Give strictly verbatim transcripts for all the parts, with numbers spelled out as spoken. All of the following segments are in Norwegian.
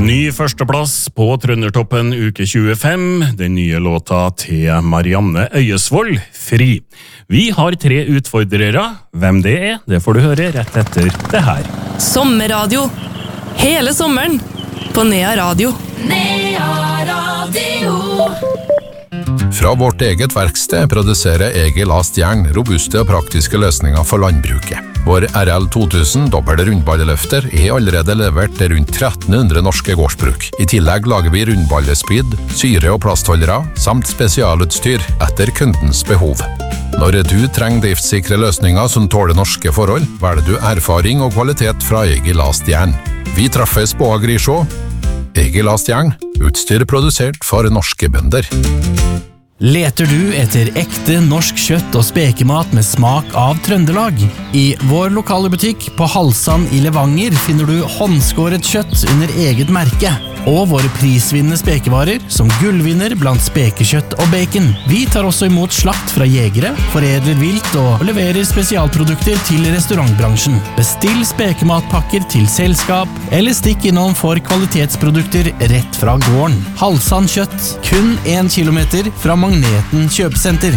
Ny førsteplass på Trøndertoppen uke tjuefem, den nye låta til Marianne Øyesvold, Fri. Vi har tre utfordrere. Hvem det er, det får du høre rett etter det her. Sommerradio. Hele sommeren på Nea Radio. Nea Radio. Fra vårt eget verksted produserer Egil A. Stjern robuste og praktiske løsninger for landbruket. Vår R L to tusen dobbelt rundballeløfter er allerede levert til rundt tretten hundre norske gårdsbruk. I tillegg lager vi rundballespyd, syre- og plastholdere, samt spesialutstyr etter kundens behov. Når du trenger driftssikre løsninger som tåler norske forhold, velger du erfaring og kvalitet fra Egil A. Stjern. Vi treffes på Agrisjå. Egil A. Stjern, utstyr produsert for norske bønder. Leter du etter ekte norsk kjøtt og spekemat med smak av Trøndelag? I vår lokale butikk på Halsan i Levanger finner du håndskåret kjøtt under eget merke, og våre prisvinnende spekevarer som gullvinner blant spekekjøtt og bacon. Vi tar også imot slakt fra jegere, foredler vilt og leverer spesialprodukter til restaurantbransjen. Bestill spekematpakker til selskap, eller stikk innom for kvalitetsprodukter rett fra gården. Halsan kjøtt, kun en kilometer fra Magneten kjøpesenter.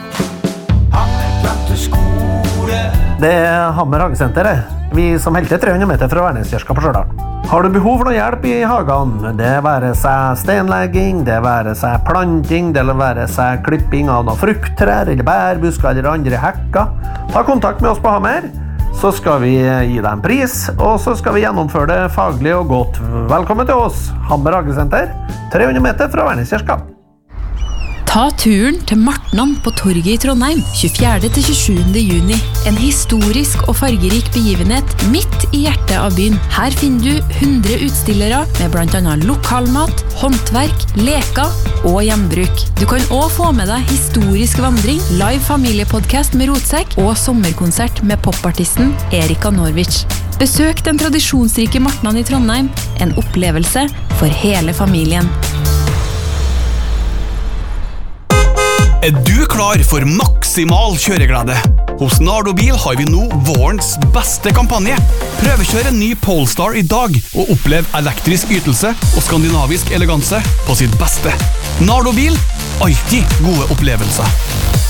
Det er Hammer Hagesenter, vi som helter tre hundre meter fra Værneskirka på Stjørdal. Har du behov for noe hjelp i hagen? Det være seg stenlegging, det være seg planting, det være seg klipping av noen frukttrær, eller bærbusker eller andre hekker. Ta kontakt med oss på Hammer, så skal vi gi deg en pris, og så skal vi gjennomføre det faglig og godt. Velkommen til oss, Hammer Hagesenter, tre hundre meter fra Værneskirka. Ta turen til Martnan på Torget i Trondheim tjuefjerde til tjuesjuende juni. En historisk og fargerik begivenhet midt i hjertet av byen. Her finner du hundre utstillere med blant annet lokalmat, håndverk, leker og gjenbruk. Du kan også få med deg historisk vandring, live familiepodcast med Rotsekk og sommerkonsert med popartisten Erika Norwich. Besøk den tradisjonsrike Martnan i Trondheim, en opplevelse for hele familien. Er du klar for maksimal kjøreglede? Hos Nardobil har vi nå vårens beste kampanje. Prøvekjør en ny Polestar i dag og opplev elektrisk ytelse og skandinavisk eleganse på sitt beste. Nardobil, alltid gode opplevelser.